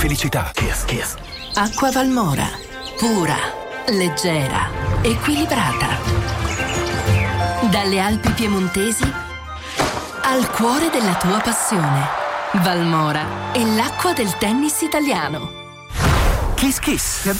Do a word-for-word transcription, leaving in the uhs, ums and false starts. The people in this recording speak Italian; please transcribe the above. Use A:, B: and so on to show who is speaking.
A: felicità. Kiss, Kiss.
B: Acqua Valmora. Pura, leggera, equilibrata. Dalle Alpi piemontesi al cuore della tua passione. Valmora è l'acqua del tennis italiano.
A: Kiss Kiss.